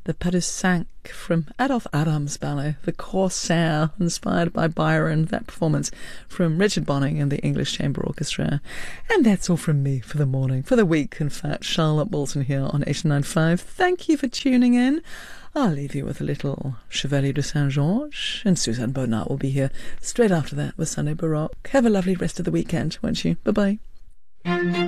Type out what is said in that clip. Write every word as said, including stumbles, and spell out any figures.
the Pas de Cinq from Adolphe Adam's ballet, The Corsair, inspired by Byron, that performance from Richard Bonning and the English Chamber Orchestra. And that's all from me for the morning, for the week, in fact. Charlotte Bolton here on eighty-nine point five. Thank you for tuning in. I'll leave you with a little Chevalier de Saint-Georges, and Suzanne Bonnat will be here straight after that with Sunday Baroque. Have a lovely rest of the weekend, won't you? Bye-bye.